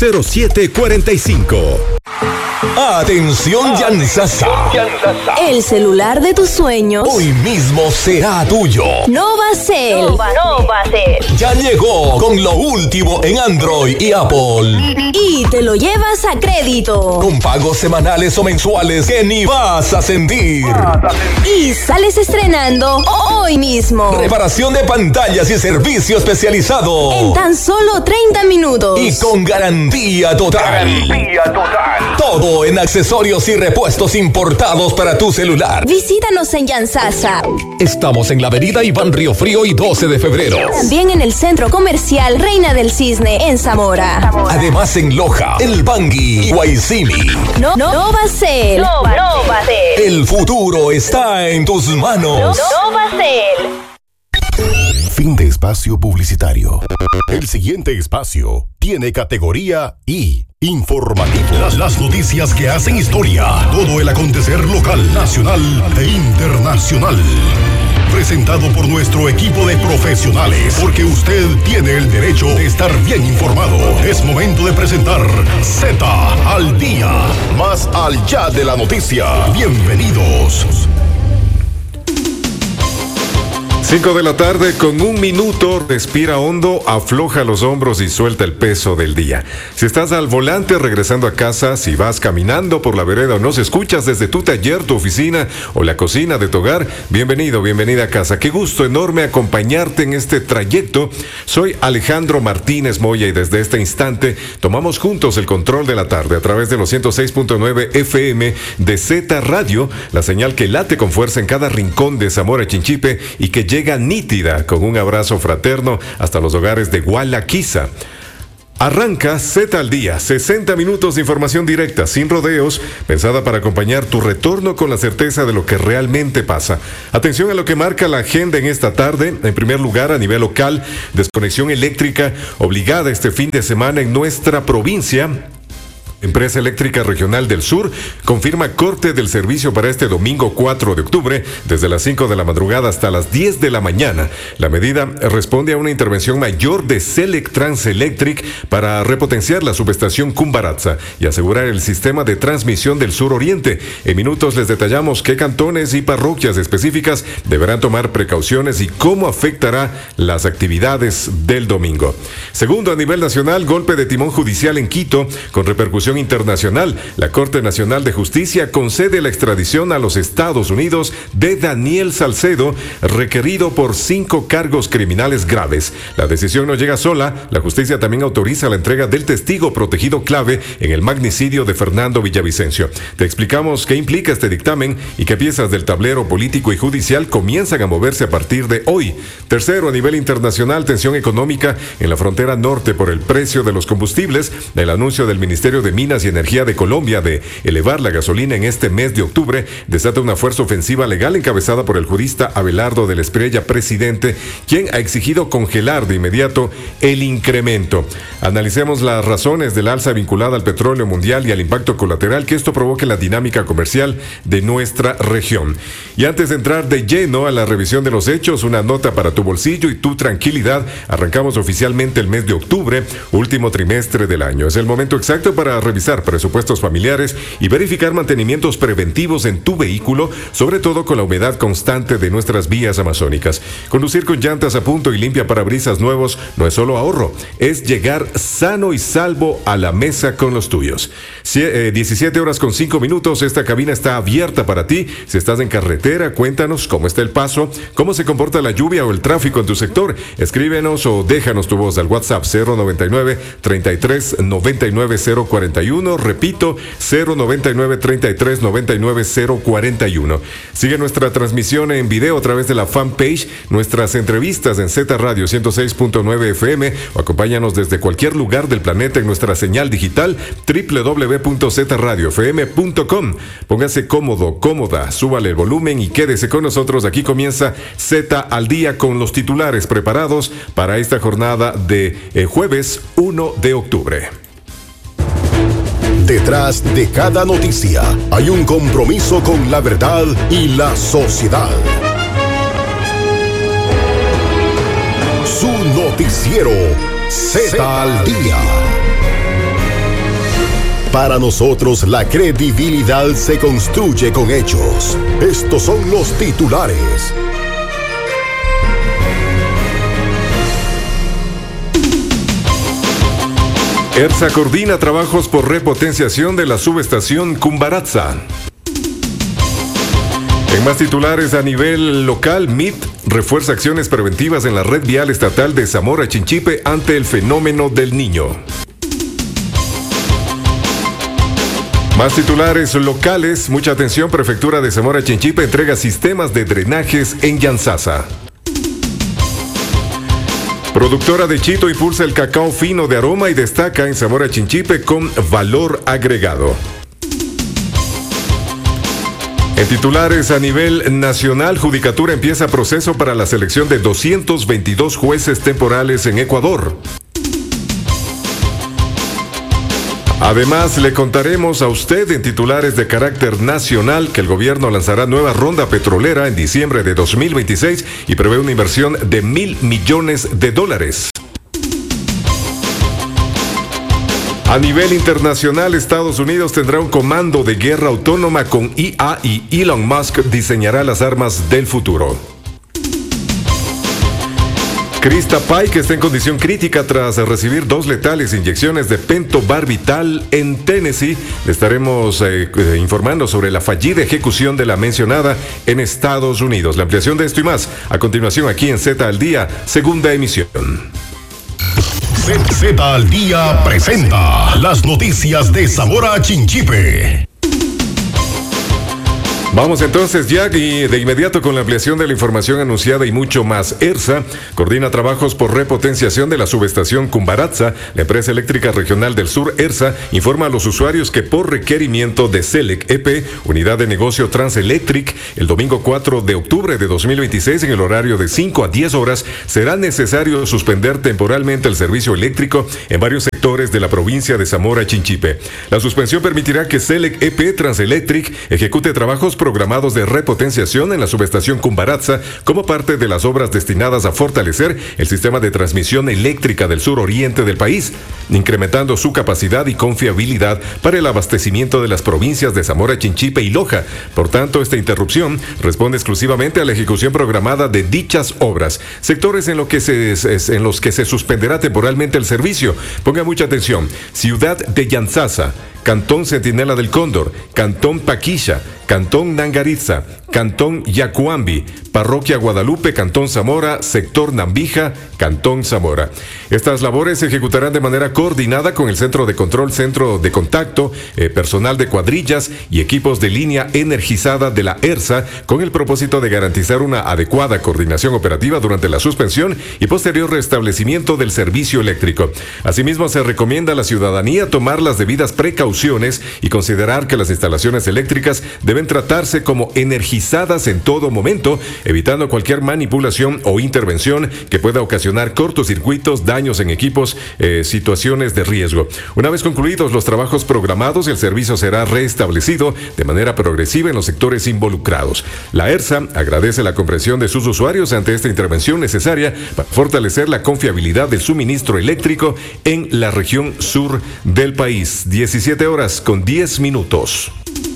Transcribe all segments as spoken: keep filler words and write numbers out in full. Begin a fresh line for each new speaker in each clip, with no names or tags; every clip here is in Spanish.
cero siete cuarenta y cinco.
Atención Yansasa.
El celular de tus sueños
hoy mismo será tuyo.
Novacell.
Nova, Novacell.
Ya llegó con lo último en Android y Apple.
Y te lo llevas a crédito.
Con pagos semanales o mensuales que ni vas a sentir.
Y sales estrenando hoy mismo.
Reparación de pantallas y servicio especializado.
En tan solo treinta minutos.
Y con garantía total.
Garantía total.
Todo en accesorios y repuestos importados para tu celular.
Visítanos en Yansasa.
Estamos en la avenida Iván Río Frío y doce de febrero.
También en el centro comercial Reina del Cisne en Zamora.
Zamora.
Además en Loja, El Bangui y Guaycimi.
No, no, Novacell.
Nova, Novacell.
El futuro está en tus manos.
Novacell.
Fin de espacio publicitario. El siguiente espacio tiene categoría I, informativo. Las, las noticias que hacen historia. Todo el acontecer local, nacional e internacional. Presentado por nuestro equipo de profesionales. Porque usted tiene el derecho de estar bien informado. Es momento de presentar Z al día. Más allá de la noticia. Bienvenidos.
cinco de la tarde con un minuto, respira hondo, afloja los hombros y suelta el peso del día. Si estás al volante regresando a casa, si vas caminando por la vereda o nos escuchas desde tu taller, tu oficina o la cocina de tu hogar, bienvenido, bienvenida a casa. Qué gusto enorme acompañarte en este trayecto. Soy Alejandro Martínez Moya y desde este instante tomamos juntos el control de la tarde a través de los ciento seis punto nueve F M de Z Radio, la señal que late con fuerza en cada rincón de Zamora Chinchipe y que llega Llega nítida con un abrazo fraterno hasta los hogares de Gualaquiza. Arranca Z al día, sesenta minutos de información directa, sin rodeos, pensada para acompañar tu retorno con la certeza de lo que realmente pasa. Atención a lo que marca la agenda en esta tarde. En primer lugar, a nivel local, desconexión eléctrica obligada este fin de semana en nuestra provincia. Empresa Eléctrica Regional del Sur confirma corte del servicio para este domingo cuatro de octubre desde las cinco de la madrugada hasta las diez de la mañana. La medida responde a una intervención mayor de Selectrans Electric para repotenciar la subestación Cumbaratza y asegurar el sistema de transmisión del sur oriente. En minutos les detallamos qué cantones y parroquias específicas deberán tomar precauciones y cómo afectará las actividades del domingo. Segundo, a nivel nacional, golpe de timón judicial en Quito con repercusión internacional. La Corte Nacional de Justicia concede la extradición a los Estados Unidos de Daniel Salcedo, requerido por cinco cargos criminales graves. La decisión no llega sola. La justicia también autoriza la entrega del testigo protegido clave en el magnicidio de Fernando Villavicencio. Te explicamos qué implica este dictamen y qué piezas del tablero político y judicial comienzan a moverse a partir de hoy. Tercero, a nivel internacional, tensión económica en la frontera norte por el precio de los combustibles. El anuncio del Ministerio de Minas y Energía de Colombia de elevar la gasolina en este mes de octubre desata una fuerza ofensiva legal encabezada por el jurista Abelardo de la Espriella, presidente, quien ha exigido congelar de inmediato el incremento. Analicemos las razones del alza vinculada al petróleo mundial y al impacto colateral que esto provoque en la dinámica comercial de nuestra región. Y antes de entrar de lleno a la revisión de los hechos, una nota para tu bolsillo y tu tranquilidad. Arrancamos oficialmente el mes de octubre, último trimestre del año. Es el momento exacto para revisar presupuestos familiares y verificar mantenimientos preventivos en tu vehículo, sobre todo con la humedad constante de nuestras vías amazónicas. Conducir con llantas a punto y limpia parabrisas nuevos no es solo ahorro, es llegar sano y salvo a la mesa con los tuyos. diecisiete horas con cinco minutos, esta cabina está abierta para ti. Si estás en carretera, cuéntanos cómo está el paso, cómo se comporta la lluvia o el tráfico en tu sector. Escríbenos o déjanos tu voz al WhatsApp cero noventa y nueve, treinta y tres, noventa y nueve, cero cuarenta y uno. Repito, cero noventa y nueve, treinta y tres, noventa y nueve, cero cuarenta y uno. Sigue nuestra transmisión en video a través de la fanpage, nuestras entrevistas en Z Radio ciento seis punto nueve F M o acompáñanos desde cualquier lugar del planeta en nuestra señal digital doble u doble u doble u punto z radio f m punto com. Póngase cómodo, cómoda, súbale el volumen y quédese con nosotros. Aquí comienza Z al día con los titulares preparados para esta jornada de eh, jueves uno de octubre.
Detrás de cada noticia hay un compromiso con la verdad y la sociedad. Su noticiero Z al día. Para nosotros la credibilidad se construye con hechos. Estos son los titulares.
ERSA coordina trabajos por repotenciación de la subestación Cumbaratza. En más titulares a nivel local, M I T refuerza acciones preventivas en la red vial estatal de Zamora Chinchipe ante el fenómeno del Niño. Más titulares locales, mucha atención, Prefectura de Zamora Chinchipe entrega sistemas de drenajes en Yanzasa. Productora de Chito impulsa el cacao fino de aroma y destaca en Zamora Chinchipe con valor agregado. En titulares a nivel nacional, Judicatura empieza proceso para la selección de doscientos veintidós jueces temporales en Ecuador. Además, le contaremos a usted en titulares de carácter nacional que el gobierno lanzará nueva ronda petrolera en diciembre de dos mil veintiséis y prevé una inversión de mil millones de dólares. A nivel internacional, Estados Unidos tendrá un comando de guerra autónoma con I A y Elon Musk diseñará las armas del futuro. Krista Pai, que está en condición crítica tras recibir dos letales inyecciones de pentobarbital en Tennessee. Le estaremos eh, informando sobre la fallida ejecución de la mencionada en Estados Unidos. La ampliación de esto y más a continuación aquí en Z al Día, segunda emisión.
Z al Día presenta las noticias de Zamora Chinchipe.
Vamos entonces ya y de inmediato con la ampliación de la información anunciada y mucho más. ERSA coordina trabajos por repotenciación de la subestación Cumbaratza. La empresa eléctrica regional del sur, ERSA, informa a los usuarios que por requerimiento de SELEC E P, unidad de negocio Transelectric, el domingo cuatro de octubre de dos mil veintiséis en el horario de cinco a diez horas, será necesario suspender temporalmente el servicio eléctrico en varios sectores de la provincia de Zamora Chinchipe. La suspensión permitirá que SELEC E P Transelectric ejecute trabajos programados de repotenciación en la subestación Cumbaratza como parte de las obras destinadas a fortalecer el sistema de transmisión eléctrica del suroriente del país, incrementando su capacidad y confiabilidad para el abastecimiento de las provincias de Zamora Chinchipe y Loja. Por tanto, esta interrupción responde exclusivamente a la ejecución programada de dichas obras, sectores en, lo que se, en los que se suspenderá temporalmente el servicio. Ponga mucha atención: Ciudad de Yanzasa, Cantón Centinela del Cóndor, Cantón Paquilla, Cantón Nangaritza, Cantón Yacuambi, Parroquia Guadalupe, Cantón Zamora, Sector Nambija, Cantón Zamora. Estas labores se ejecutarán de manera coordinada con el Centro de Control, Centro de Contacto, eh, personal de cuadrillas y equipos de línea energizada de la ERSA, con el propósito de garantizar una adecuada coordinación operativa durante la suspensión y posterior restablecimiento del servicio eléctrico. Asimismo, se recomienda a la ciudadanía tomar las debidas precauciones y considerar que las instalaciones eléctricas deben tratarse como energizadas en todo momento, evitando cualquier manipulación o intervención que pueda ocasionar cortocircuitos, daños en equipos, eh, situaciones de riesgo. Una vez concluidos los trabajos programados, el servicio será restablecido de manera progresiva en los sectores involucrados. La ERSA agradece la comprensión de sus usuarios ante esta intervención necesaria para fortalecer la confiabilidad del suministro eléctrico en la región sur del país. diecisiete horas con diez minutos.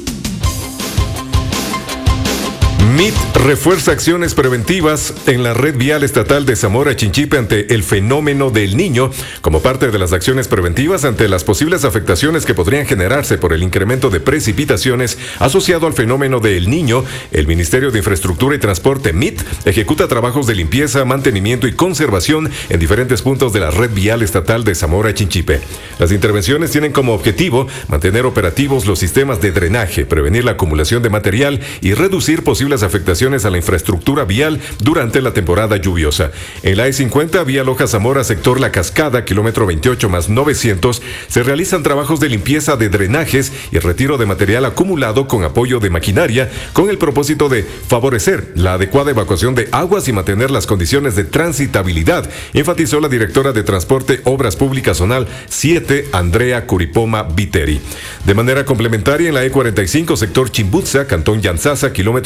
M I T refuerza acciones preventivas en la red vial estatal de Zamora Chinchipe ante el fenómeno del Niño. Como parte de las acciones preventivas ante las posibles afectaciones que podrían generarse por el incremento de precipitaciones asociado al fenómeno del Niño, el Ministerio de Infraestructura y Transporte M I T ejecuta trabajos de limpieza, mantenimiento y conservación en diferentes puntos de la red vial estatal de Zamora Chinchipe. Las intervenciones tienen como objetivo mantener operativos los sistemas de drenaje, prevenir la acumulación de material y reducir posibles afectaciones a la infraestructura vial durante la temporada lluviosa. En la E cincuenta, vía Loja Zamora, sector La Cascada, kilómetro veintiocho más novecientos, se realizan trabajos de limpieza de drenajes y retiro de material acumulado con apoyo de maquinaria, con el propósito de favorecer la adecuada evacuación de aguas y mantener las condiciones de transitabilidad, enfatizó la directora de Transporte Obras Públicas Zonal siete, Andrea Curipoma Viteri. De manera complementaria, en la E cuarenta y cinco, sector Chimbutza, cantón Yanzasa, kilómetro veintiocho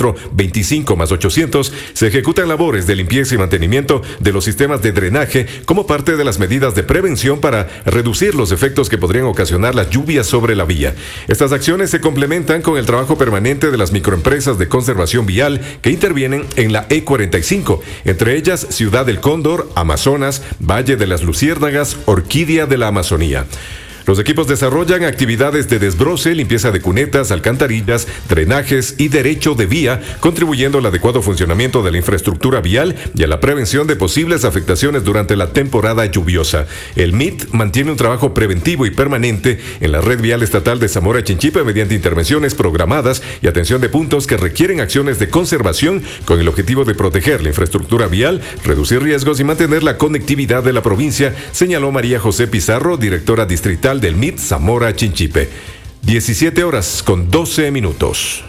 veinticinco más ochocientos se ejecutan labores de limpieza y mantenimiento de los sistemas de drenaje como parte de las medidas de prevención para reducir los efectos que podrían ocasionar las lluvias sobre la vía. Estas acciones se complementan con el trabajo permanente de las microempresas de conservación vial que intervienen en la E cuarenta y cinco, entre ellas Ciudad del Cóndor, Amazonas, Valle de las Luciérnagas, Orquídea de la Amazonía. Los equipos desarrollan actividades de desbroce, limpieza de cunetas, alcantarillas, drenajes y derecho de vía, contribuyendo al adecuado funcionamiento de la infraestructura vial y a la prevención de posibles afectaciones durante la temporada lluviosa. El M I T mantiene un trabajo preventivo y permanente en la red vial estatal de Zamora Chinchipe mediante intervenciones programadas y atención de puntos que requieren acciones de conservación con el objetivo de proteger la infraestructura vial, reducir riesgos y mantener la conectividad de la provincia, señaló María José Pizarro, directora distrital del M I T Zamora Chinchipe. diecisiete horas con doce minutos.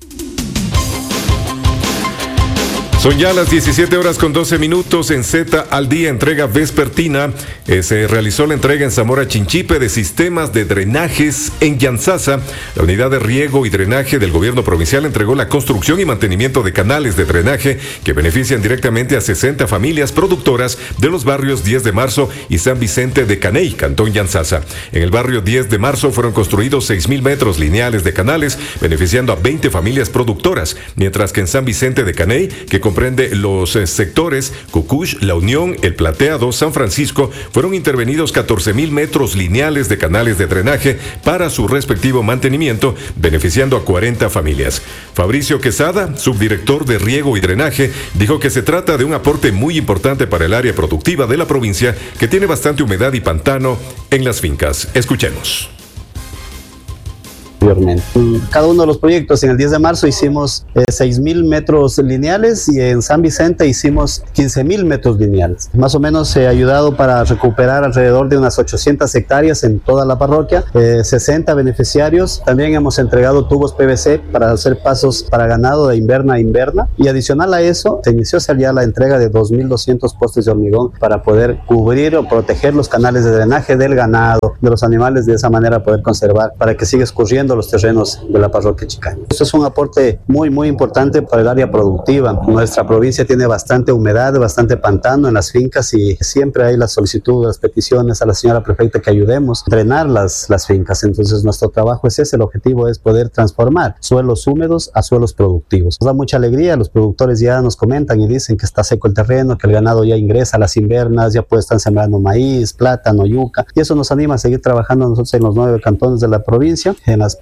Son ya las diecisiete horas con doce minutos en Z al día, entrega vespertina. Eh, se realizó la entrega en Zamora Chinchipe de sistemas de drenajes en Yanzasa. La unidad de riego y drenaje del gobierno provincial entregó la construcción y mantenimiento de canales de drenaje que benefician directamente a sesenta familias productoras de los barrios diez de marzo y San Vicente de Caney, Cantón Yanzasa. En el barrio diez de marzo fueron construidos seis mil metros lineales de canales, beneficiando a veinte familias productoras, mientras que en San Vicente de Caney, que comprende los eh, sectores Cucush, La Unión, El Plateado, San Francisco, fueron intervenidos catorce mil metros lineales de canales de drenaje para su respectivo mantenimiento, beneficiando a cuarenta familias. Fabricio Quesada, subdirector de riego y drenaje, dijo que se trata de un aporte muy importante para el área productiva de la provincia, que tiene bastante humedad y pantano en las fincas. Escuchemos.
Cada uno de los proyectos, en el diez de marzo hicimos eh, seis mil metros lineales y en San Vicente hicimos quince mil metros lineales. Más o menos se ha ayudado para recuperar alrededor de unas ochocientas hectáreas en toda la parroquia, eh, sesenta beneficiarios. También hemos entregado tubos P V C para hacer pasos para ganado de inverna a inverna, y adicional a eso se inició ya la entrega de dos mil doscientos postes de hormigón para poder cubrir o proteger los canales de drenaje del ganado, de los animales, de esa manera poder conservar para que siga escurriendo los terrenos de la parroquia Chicaña. Esto es un aporte muy muy importante para el área productiva. Nuestra provincia tiene bastante humedad, bastante pantano en las fincas, y siempre hay las solicitudes, las peticiones a la señora prefecta que ayudemos a drenar las, las fincas. Entonces nuestro trabajo es ese, el objetivo es poder transformar suelos húmedos a suelos productivos. Nos da mucha alegría, los productores ya nos comentan y dicen que está seco el terreno, que el ganado ya ingresa a las invernas, ya puede estar sembrando maíz, plátano, yuca, y eso nos anima a seguir trabajando nosotros en los nueve cantones de la provincia, en las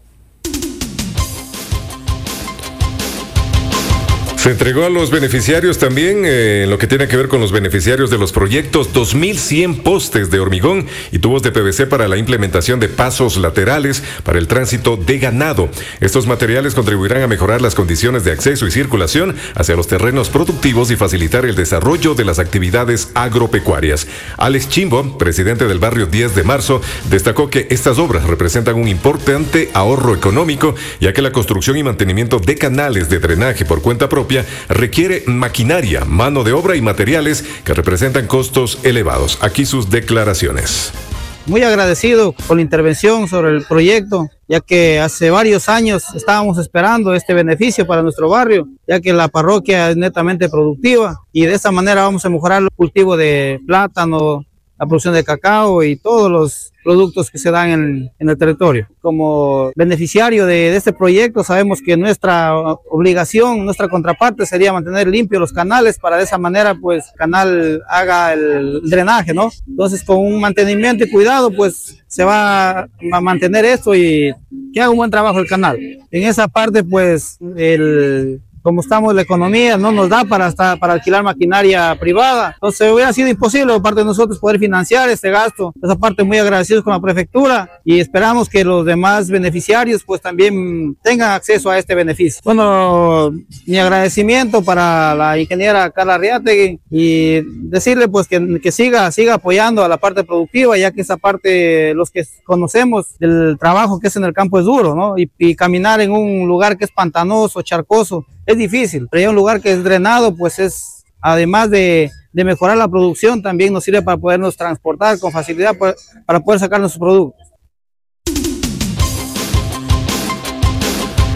Se entregó a los beneficiarios también, eh, en lo que tiene que ver con los beneficiarios de los proyectos, dos mil cien postes de hormigón y tubos de P V C para la implementación de pasos laterales para el tránsito de ganado. Estos materiales contribuirán a mejorar las condiciones de acceso y circulación hacia los terrenos productivos y facilitar el desarrollo de las actividades agropecuarias. Alex Chimbo, presidente del barrio diez de marzo, destacó que estas obras representan un importante ahorro económico, ya que la construcción y mantenimiento de canales de drenaje por cuenta propia requiere maquinaria, mano de obra y materiales que representan costos elevados. Aquí sus declaraciones.
Muy agradecido por la intervención sobre el proyecto, ya que hace varios años estábamos esperando este beneficio para nuestro barrio, ya que la parroquia es netamente productiva y de esta manera vamos a mejorar el cultivo de plátano, la producción de cacao y todos los productos que se dan en, en el territorio. Como beneficiario de, de este proyecto, sabemos que nuestra obligación, nuestra contraparte sería mantener limpios los canales, para de esa manera pues el canal haga el drenaje, ¿no? Entonces con un mantenimiento y cuidado pues se va a mantener esto y que haga un buen trabajo el canal. En esa parte pues el... como estamos, la economía no nos da para, hasta, para alquilar maquinaria privada. Entonces hubiera sido imposible por parte de nosotros poder financiar este gasto. Esa parte muy agradecidos con la prefectura y esperamos que los demás beneficiarios pues también tengan acceso a este beneficio. Bueno, mi agradecimiento para la ingeniera Carla Arriategui y decirle pues que, que siga, siga apoyando a la parte productiva, ya que esa parte, los que conocemos del trabajo que es en el campo es duro, ¿no? Y, y caminar en un lugar que es pantanoso, charcoso, es difícil, pero hay un lugar que es drenado, pues es, además de, de mejorar la producción, también nos sirve para podernos transportar con facilidad, para, para poder sacar nuestros productos.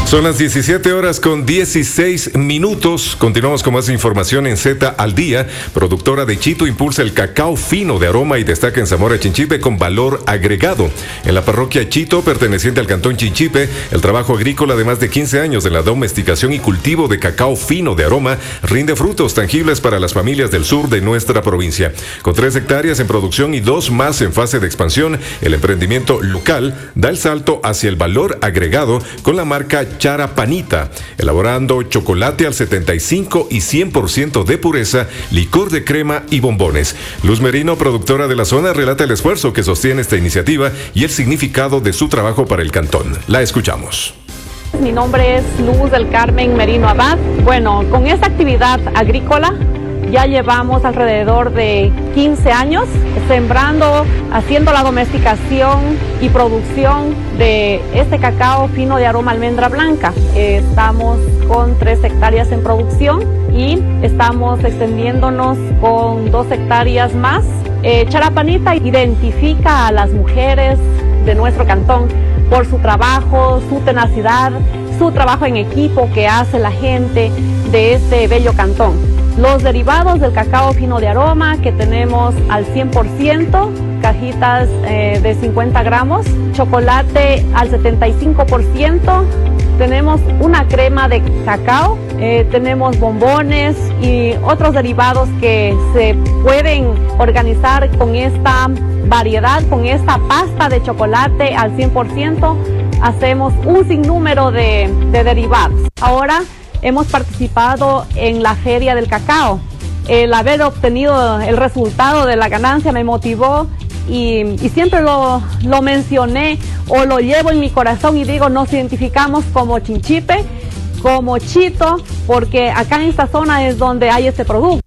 Son las diecisiete horas con dieciséis minutos. Continuamos con más información en Z al Día. Productora de Chito impulsa el cacao fino de aroma y destaca en Zamora Chinchipe con valor agregado. En la parroquia Chito, perteneciente al cantón Chinchipe, el trabajo agrícola de más de quince años de la domesticación y cultivo de cacao fino de aroma rinde frutos tangibles para las familias del sur de nuestra provincia. Con tres hectáreas en producción y dos más en fase de expansión, el emprendimiento local da el salto hacia el valor agregado con la marca Charapanita, elaborando chocolate al setenta y cinco y cien por ciento de pureza, licor de crema y bombones. Luz Merino, productora de la zona, relata el esfuerzo que sostiene esta iniciativa y el significado de su trabajo para el cantón. La escuchamos.
Mi nombre es Luz del Carmen Merino Abad. Bueno, con esta actividad agrícola ya llevamos alrededor de quince años sembrando, haciendo la domesticación y producción de este cacao fino de aroma almendra blanca. Estamos con tres hectáreas en producción y estamos extendiéndonos con dos hectáreas más. Eh, Charapanita identifica a las mujeres de nuestro cantón por su trabajo, su tenacidad, su trabajo en equipo que hace la gente de este bello cantón. Los derivados del cacao fino de aroma que tenemos al cien por ciento, cajitas eh, de cincuenta gramos, chocolate al setenta y cinco por ciento, tenemos una crema de cacao, eh, tenemos bombones y otros derivados que se pueden organizar con esta variedad, con esta pasta de chocolate al cien por ciento. Hacemos un sinnúmero de, de derivados. Ahora hemos participado en la Feria del Cacao. El haber obtenido el resultado de la ganancia me motivó y, y siempre lo, lo mencioné o lo llevo en mi corazón y digo, nos identificamos como Chinchipe, como Chito, porque acá en esta zona es donde hay este producto.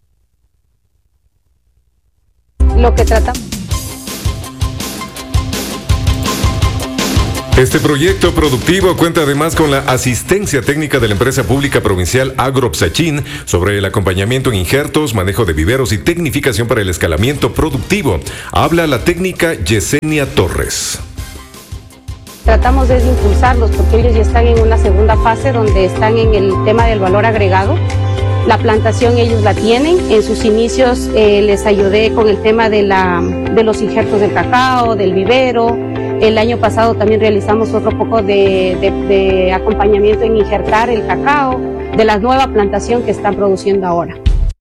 Lo que tratamos.
Este proyecto productivo cuenta además con la asistencia técnica de la empresa pública provincial Agropsachín sobre el acompañamiento en injertos, manejo de viveros y tecnificación para el escalamiento productivo. Habla la técnica Yesenia Torres.
Tratamos de impulsarlos porque ellos ya están en una segunda fase donde están en el tema del valor agregado. La plantación ellos la tienen. En sus inicios eh, les ayudé con el tema de, la, de los injertos del cacao, del vivero. El año pasado también realizamos otro poco de, de, de acompañamiento en injertar el cacao de la nueva plantación que están produciendo ahora.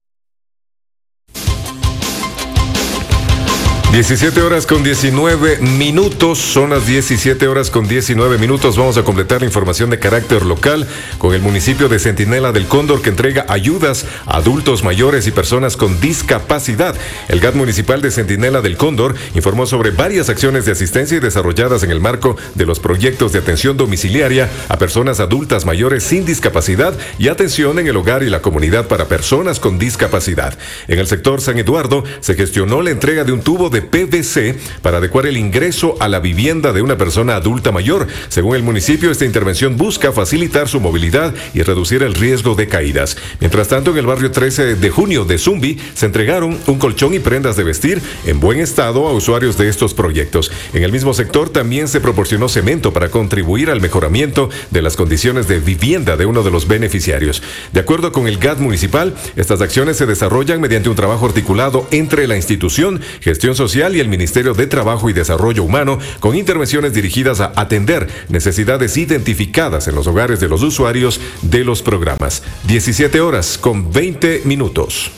diecisiete horas con diecinueve minutos, son las diecisiete horas con diecinueve minutos. Vamos a completar la información de carácter local con el municipio de Centinela del Cóndor, que entrega ayudas a adultos mayores y personas con discapacidad. El G A T municipal de Centinela del Cóndor informó sobre varias acciones de asistencia desarrolladas en el marco de los proyectos de atención domiciliaria a personas adultas mayores sin discapacidad y atención en el hogar y la comunidad para personas con discapacidad. En el sector San Eduardo se gestionó la entrega de un tubo de P V C para adecuar el ingreso a la vivienda de una persona adulta mayor. Según el municipio, esta intervención busca facilitar su movilidad y reducir el riesgo de caídas. Mientras tanto, en el barrio trece de junio de Zumbi se entregaron un colchón y prendas de vestir en buen estado a usuarios de estos proyectos. En el mismo sector también se proporcionó cemento para contribuir al mejoramiento de las condiciones de vivienda de uno de los beneficiarios. De acuerdo con el G A T municipal, estas acciones se desarrollan mediante un trabajo articulado entre la institución, gestión social y el Ministerio de Trabajo y Desarrollo Humano, con intervenciones dirigidas a atender necesidades identificadas en los hogares de los usuarios de los programas. diecisiete horas con veinte minutos.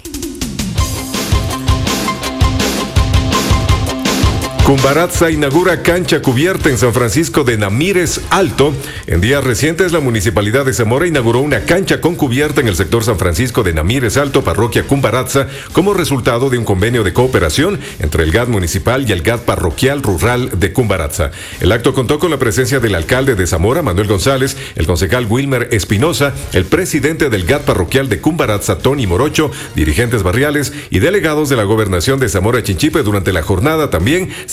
Cumbaratza inaugura cancha cubierta en San Francisco de Namírez Alto. En días recientes, la Municipalidad de Zamora inauguró una cancha con cubierta en el sector San Francisco de Namírez Alto, parroquia Cumbaratza, como resultado de un convenio de cooperación entre el G A T municipal y el G A T parroquial rural de Cumbaratza. El acto contó con la presencia del alcalde de Zamora, Manuel González, el concejal Wilmer Espinosa, el presidente del G A T parroquial de Cumbaratza, Tony Morocho, dirigentes barriales y delegados de la gobernación de Zamora Chinchipe. Durante la jornada también se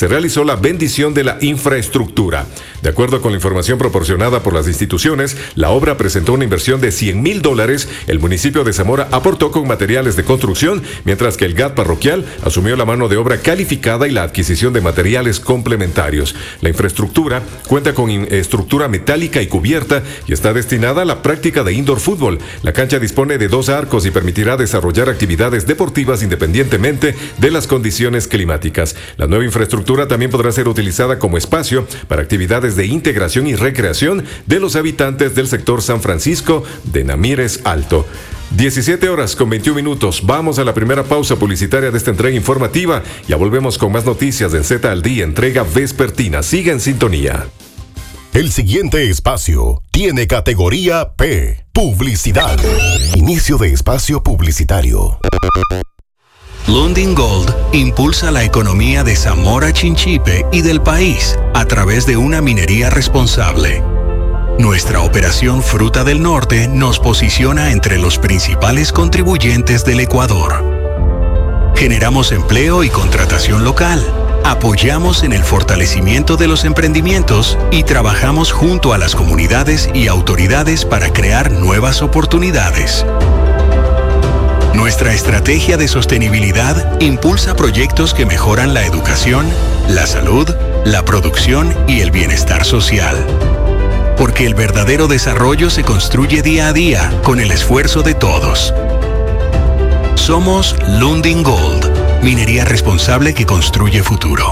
se realizó la bendición de la infraestructura. De acuerdo con la información proporcionada por las instituciones, la obra presentó una inversión de cien mil dólares. El municipio de Zamora aportó con materiales de construcción, mientras que el G A T parroquial asumió la mano de obra calificada y la adquisición de materiales complementarios. La infraestructura cuenta con estructura metálica y cubierta y está destinada a la práctica de indoor fútbol. La cancha dispone de dos arcos y permitirá desarrollar actividades deportivas independientemente de las condiciones climáticas. La nueva infraestructura también podrá ser utilizada como espacio para actividades de integración y recreación de los habitantes del sector San Francisco de Namírez Alto. diecisiete horas con veintiún minutos. Vamos a la primera pausa publicitaria de esta entrega informativa. Ya volvemos con más noticias en Z al Día, entrega vespertina. Siga en sintonía.
El siguiente espacio tiene categoría P, publicidad. Inicio de espacio publicitario.
Lundin Gold impulsa la economía de Zamora Chinchipe y del país a través de una minería responsable. Nuestra operación Fruta del Norte nos posiciona entre los principales contribuyentes del Ecuador. Generamos empleo y contratación local, apoyamos en el fortalecimiento de los emprendimientos y trabajamos junto a las comunidades y autoridades para crear nuevas oportunidades. Nuestra estrategia de sostenibilidad impulsa proyectos que mejoran la educación, la salud, la producción y el bienestar social. Porque el verdadero desarrollo se construye día a día con el esfuerzo de todos. Somos Lundin Gold, minería responsable que construye futuro.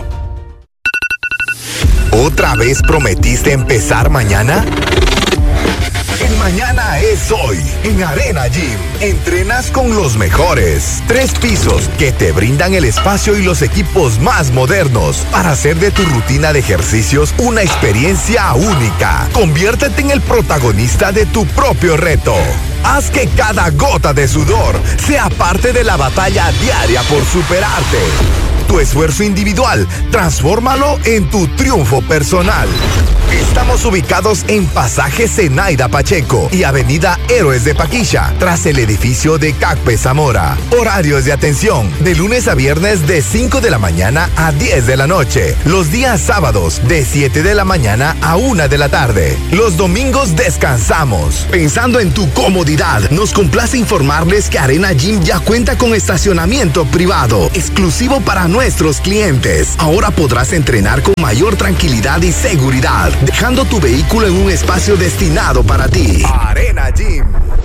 ¿Otra vez prometiste empezar mañana? El mañana es hoy. En Arena Gym, entrenas con los mejores. Tres pisos que te brindan el espacio y los equipos más modernos para hacer de tu rutina de ejercicios una experiencia única. Conviértete en el protagonista de tu propio reto. Haz que cada gota de sudor sea parte de la batalla diaria por superarte. Tu esfuerzo individual, transfórmalo en tu triunfo personal. Estamos ubicados en Pasaje Zenaida Pacheco y Avenida Héroes de Paquilla, tras el edificio de Cacpe Zamora. Horarios de atención, de lunes a viernes de cinco de la mañana a diez de la noche. Los días sábados, de siete de la mañana a una de la tarde. Los domingos descansamos. Pensando en tu comodidad, nos complace informarles que Arena Gym ya cuenta con estacionamiento privado, exclusivo para nuestros clientes. Ahora podrás entrenar con mayor tranquilidad y seguridad, dejando tu vehículo en un espacio destinado para ti. Arena Gym.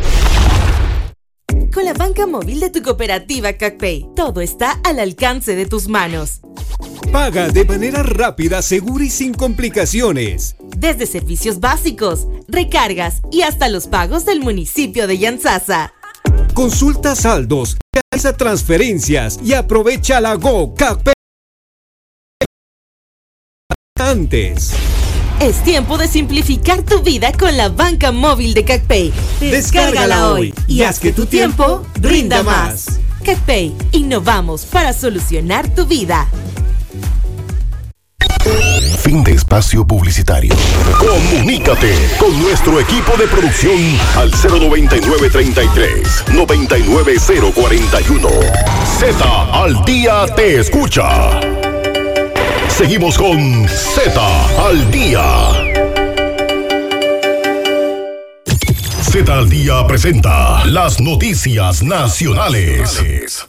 Con la banca móvil de tu cooperativa CacPay, todo está al alcance de tus manos.
Paga de manera rápida, segura y sin complicaciones.
Desde servicios básicos, recargas y hasta los pagos del municipio de Yantzaza.
Consulta saldos, realiza transferencias y aprovecha la Go CacPay antes.
Es tiempo de simplificar tu vida con la banca móvil de CacPay. Descárgala hoy y haz que tu tiempo rinda más. CacPay, innovamos para solucionar tu vida.
Fin de espacio publicitario. Comunícate con nuestro equipo de producción al cero noventa y nueve treinta y tres noventa y nueve cero cuarenta y uno. Z al Día te escucha. Seguimos con Z al Día. Z al Día presenta las noticias nacionales.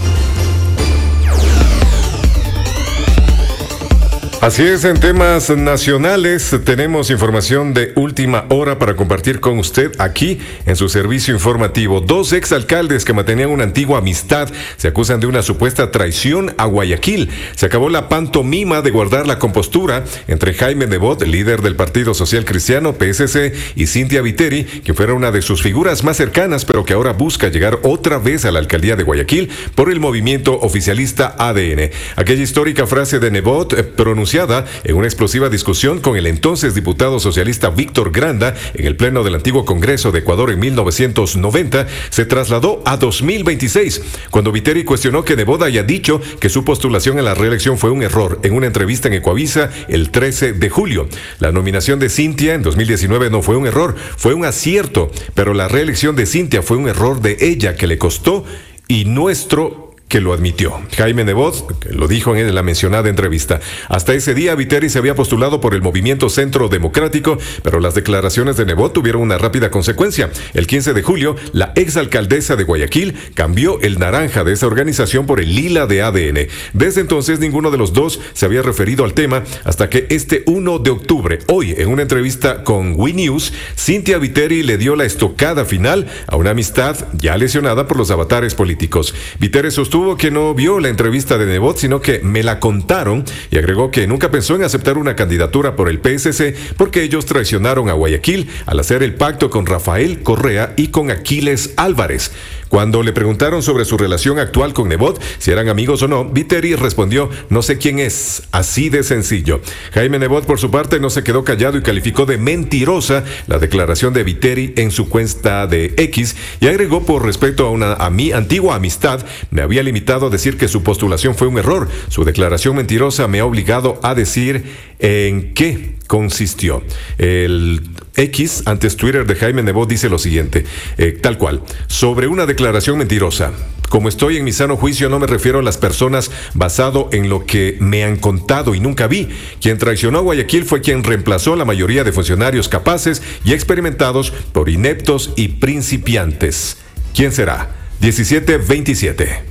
Así es, en temas nacionales tenemos información de última hora para compartir con usted aquí en su servicio informativo. Dos exalcaldes que mantenían una antigua amistad se acusan de una supuesta traición a Guayaquil. Se acabó la pantomima de guardar la compostura entre Jaime Nebot, líder del Partido Social Cristiano, P S C, y Cintia Viteri, que fuera una de sus figuras más cercanas, pero que ahora busca llegar otra vez a la alcaldía de Guayaquil por el movimiento oficialista A D N. Aquella histórica frase de Nebot, eh, pronunciada en una explosiva discusión con el entonces diputado socialista Víctor Granda en el pleno del antiguo Congreso de Ecuador en mil novecientos noventa, se trasladó a dos mil veintiséis, cuando Viteri cuestionó que Nebot haya dicho que su postulación a la reelección fue un error en una entrevista en Ecuavisa el trece de julio. La nominación de Cintia en dos mil diecinueve no fue un error, fue un acierto, pero la reelección de Cintia fue un error de ella que le costó y nuestro que lo admitió. Jaime Nebot que lo dijo en la mencionada entrevista. Hasta ese día, Viteri se había postulado por el Movimiento Centro Democrático, pero las declaraciones de Nebot tuvieron una rápida consecuencia. El quince de julio, la exalcaldesa de Guayaquil cambió el naranja de esa organización por el lila de A D N. Desde entonces, ninguno de los dos se había referido al tema hasta que este uno de octubre, hoy, en una entrevista con We News, Cynthia Viteri le dio la estocada final a una amistad ya lesionada por los avatares políticos. Viteri sostuvo que no vio la entrevista de Nebot, sino que me la contaron, y agregó que nunca pensó en aceptar una candidatura por el P S C porque ellos traicionaron a Guayaquil al hacer el pacto con Rafael Correa y con Aquiles Álvarez. Cuando le preguntaron sobre su relación actual con Nebot, si eran amigos o no, Viteri respondió: no sé quién es, así de sencillo. Jaime Nebot, por su parte, no se quedó callado y calificó de mentirosa la declaración de Viteri en su cuenta de X, y agregó: por respeto a una a mi antigua amistad, me había limitado a decir que su postulación fue un error. Su declaración mentirosa me ha obligado a decir en qué consistió. El X, antes Twitter de Jaime Nebot, dice lo siguiente, eh, tal cual: sobre una declaración mentirosa. Como estoy en mi sano juicio, no me refiero a las personas basado en lo que me han contado y nunca vi. Quien traicionó a Guayaquil fue quien reemplazó a la mayoría de funcionarios capaces y experimentados por ineptos y principiantes. ¿Quién será? diecisiete veintisiete.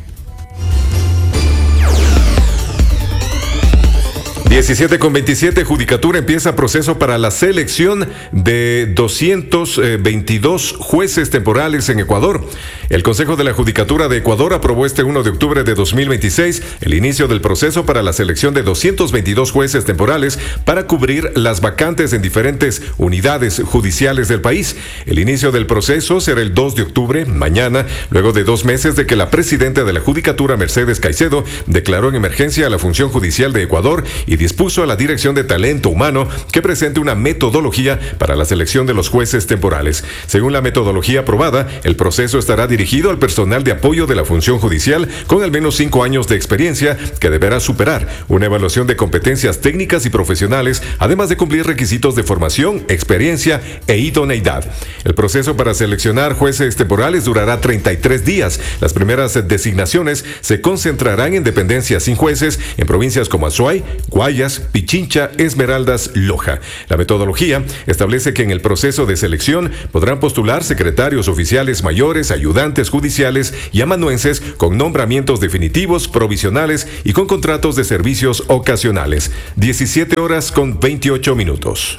diecisiete con veintisiete, Judicatura empieza proceso para la selección de doscientos veintidós jueces temporales en Ecuador. El Consejo de la Judicatura de Ecuador aprobó este uno de octubre de dos mil veintiséis el inicio del proceso para la selección de doscientos veintidós jueces temporales para cubrir las vacantes en diferentes unidades judiciales del país. El inicio del proceso será el dos de octubre, mañana, luego de dos meses de que la presidenta de la Judicatura, Mercedes Caicedo, declaró en emergencia a la función judicial de Ecuador y dispuso a la Dirección de Talento Humano que presente una metodología para la selección de los jueces temporales. Según la metodología aprobada, el proceso estará dirigido al personal de apoyo de la función judicial con al menos cinco años de experiencia, que deberá superar una evaluación de competencias técnicas y profesionales, además de cumplir requisitos de formación, experiencia e idoneidad. El proceso para seleccionar jueces temporales durará treinta y tres días. Las primeras designaciones se concentrarán en dependencias sin jueces en provincias como Azuay, Guayas, Pichincha, Esmeraldas, Loja. La metodología establece que en el proceso de selección podrán postular secretarios oficiales mayores, ayudantes judiciales y amanuenses con nombramientos definitivos, provisionales y con contratos de servicios ocasionales. diecisiete horas con veintiocho minutos.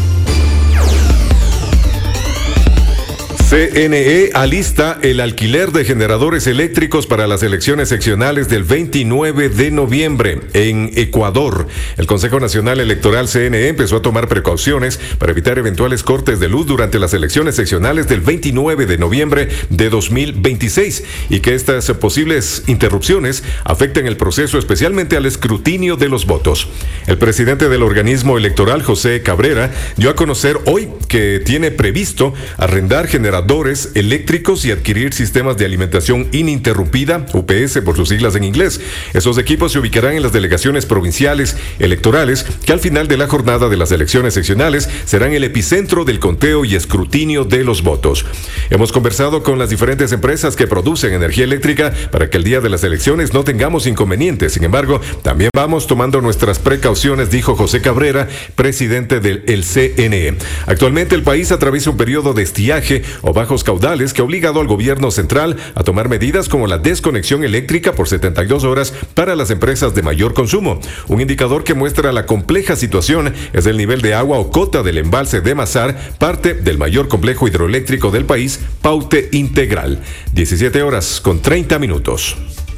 C N E alista el alquiler de generadores eléctricos para las elecciones seccionales del veintinueve de noviembre en Ecuador. El Consejo Nacional Electoral C N E empezó a tomar precauciones para evitar eventuales cortes de luz durante las elecciones seccionales del veintinueve de noviembre de dos mil veintiséis y que estas posibles interrupciones afecten el proceso, especialmente al escrutinio de los votos. El presidente del organismo electoral, José Cabrera, dio a conocer hoy que tiene previsto arrendar generadores eléctricos y adquirir sistemas de alimentación ininterrumpida, U P S por sus siglas en inglés. Esos equipos se ubicarán en las delegaciones provinciales electorales que al final de la jornada de las elecciones seccionales serán el epicentro del conteo y escrutinio de los votos. Hemos conversado con las diferentes empresas que producen energía eléctrica para que el día de las elecciones no tengamos inconvenientes. Sin embargo, también vamos tomando nuestras precauciones, dijo José Cabrera, presidente del C N E. Actualmente el país atraviesa un periodo de estiaje o bajos caudales que ha obligado al gobierno central a tomar medidas como la desconexión eléctrica por setenta y dos horas para las empresas de mayor consumo. Un indicador que muestra la compleja situación es el nivel de agua o cota del embalse de Mazar, parte del mayor complejo hidroeléctrico del país, Paute Integral. diecisiete horas con treinta minutos.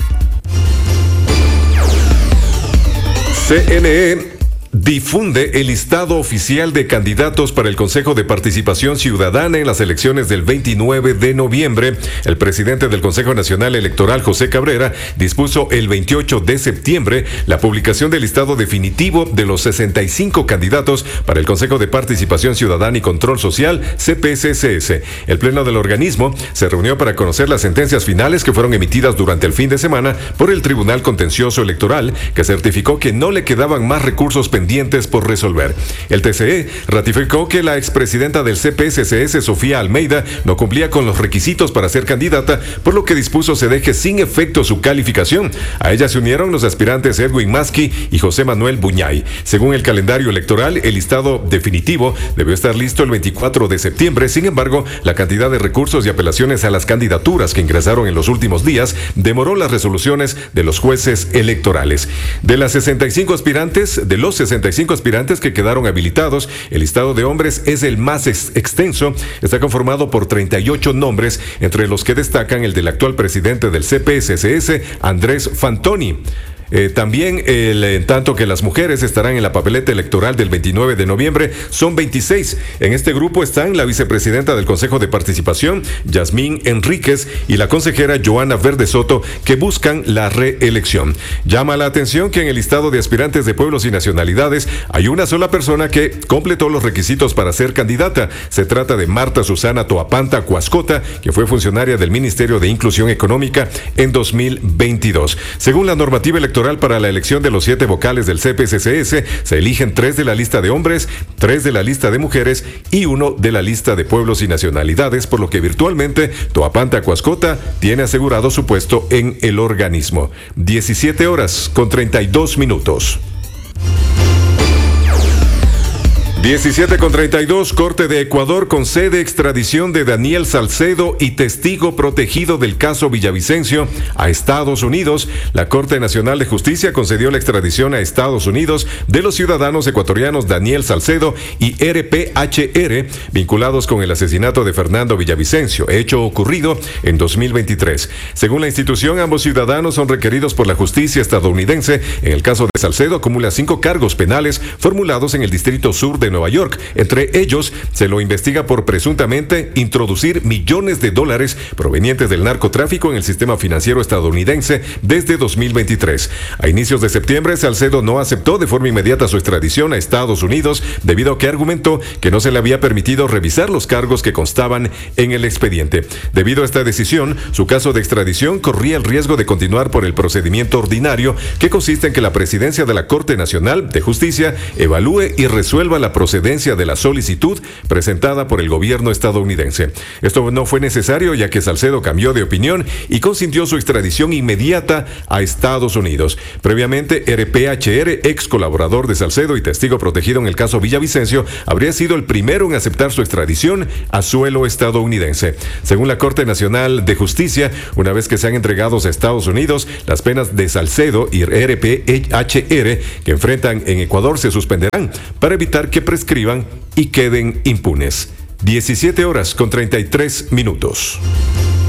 C N E difunde el listado oficial de candidatos para el Consejo de Participación Ciudadana en las elecciones del veintinueve de noviembre. El presidente del Consejo Nacional Electoral, José Cabrera, dispuso el veintiocho de septiembre la publicación del listado definitivo de los sesenta y cinco candidatos para el Consejo de Participación Ciudadana y Control Social, C P C C S. El pleno del organismo se reunió para conocer las sentencias finales que fueron emitidas durante el fin de semana por el Tribunal Contencioso Electoral, que certificó que no le quedaban más recursos pendientes pendientes por resolver. El T C E ratificó que la expresidenta del C P S C S, Sofía Almeida, no cumplía con los requisitos para ser candidata, por lo que dispuso se deje sin efecto su calificación. A ella se unieron los aspirantes Edwin Masqui y José Manuel Buñay. Según el calendario electoral, el listado definitivo debió estar listo el veinticuatro de septiembre. Sin embargo, la cantidad de recursos y apelaciones a las candidaturas que ingresaron en los últimos días demoró las resoluciones de los jueces electorales. De las sesenta y cinco aspirantes, de los sesenta y cinco aspirantes que quedaron habilitados, el listado de hombres es el más ex- extenso. Está conformado por treinta y ocho nombres, entre los que destacan el del actual presidente del C P S C S, Andrés Fantoni. Eh, también, el, en tanto que las mujeres estarán en la papeleta electoral del veintinueve de noviembre, son veintiséis. En este grupo están la vicepresidenta del Consejo de Participación, Yasmín Enríquez, y la consejera Joana Verde Soto, que buscan la reelección. Llama la atención que en el listado de aspirantes de pueblos y nacionalidades hay una sola persona que completó los requisitos para ser candidata. Se trata de Marta Susana Toapanta Cuascota, que fue funcionaria del Ministerio de Inclusión Económica en dos mil veintidós. Según la normativa electoral para la elección de los siete vocales del C P S C S, se eligen tres de la lista de hombres, tres de la lista de mujeres y uno de la lista de pueblos y nacionalidades, por lo que virtualmente Toapanta Cuascota tiene asegurado su puesto en el organismo. diecisiete horas con treinta y dos minutos. diecisiete con treinta y dos, Corte de Ecuador concede extradición de Daniel Salcedo y testigo protegido del caso Villavicencio a Estados Unidos. La Corte Nacional de Justicia concedió la extradición a Estados Unidos de los ciudadanos ecuatorianos Daniel Salcedo y R P H R, vinculados con el asesinato de Fernando Villavicencio, hecho ocurrido en dos mil veintitrés. Según la institución, ambos ciudadanos son requeridos por la justicia estadounidense. En el caso de Salcedo, acumula cinco cargos penales formulados en el Distrito Sur de Nueva York. Entre ellos, se lo investiga por presuntamente introducir millones de dólares provenientes del narcotráfico en el sistema financiero estadounidense desde dos mil veintitrés. A inicios de septiembre, Salcedo no aceptó de forma inmediata su extradición a Estados Unidos debido a que argumentó que no se le había permitido revisar los cargos que constaban en el expediente. Debido a esta decisión, su caso de extradición corría el riesgo de continuar por el procedimiento ordinario, que consiste en que la presidencia de la Corte Nacional de Justicia evalúe y resuelva la procedencia de la solicitud presentada por el gobierno estadounidense. Esto no fue necesario, ya que Salcedo cambió de opinión y consintió su extradición inmediata a Estados Unidos. Previamente, R P H R, ex colaborador de Salcedo y testigo protegido en el caso Villavicencio, habría sido el primero en aceptar su extradición a suelo estadounidense. Según la Corte Nacional de Justicia, una vez que sean entregados a Estados Unidos, las penas de Salcedo y R P H R que enfrentan en Ecuador se suspenderán para evitar que prescriban y queden impunes. diecisiete horas con treinta y tres minutos.